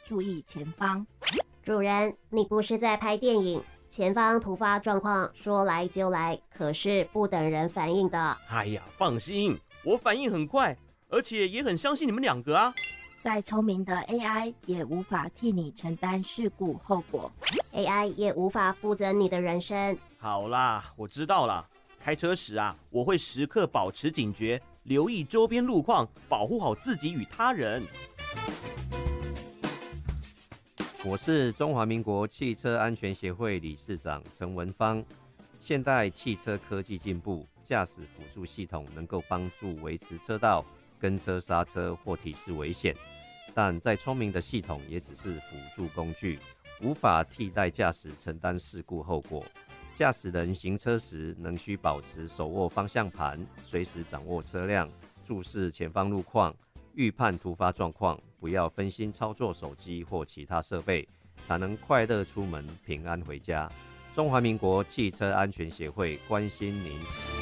注意前方。 主人，你不是在拍电影？前方突发状况，说来就来，可是不等人反应的。 哎呀，放心，我反应很快，而且也很相信你们两个啊。 再聪明的 AI 也无法替你承担事故后果， AI 也无法负责你的人生。 好啦，我知道了。开车时啊，我会时刻保持警觉，留意周边路况，保护好自己与他人。 我是中华民国汽车安全协会理事长陈文芳。现代汽车科技进步，驾驶辅助系统能够帮助维持车道、跟车刹车或提示危险，但再聪明的系统也只是辅助工具，无法替代驾驶承担事故后果。驾驶人行车时能需保持手握方向盘，随时掌握车辆，注视前方路况，预判突发状况，不要分心操作手机或其他设备，才能快乐出门，平安回家。中华民国汽车安全协会关心您。